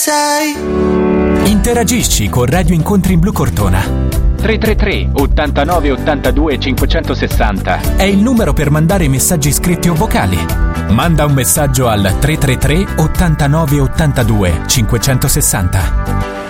Sai. Interagisci con Radio Incontri in Blu Cortona. 333 89 82 560 è il numero per mandare messaggi scritti o vocali. Manda un messaggio al 333 89 82 560.